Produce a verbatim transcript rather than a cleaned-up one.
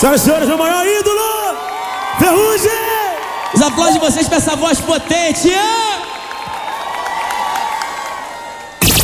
Senhoras e senhores, meu maior ídolo, Ferrugem! Os aplausos de vocês pra essa voz potente.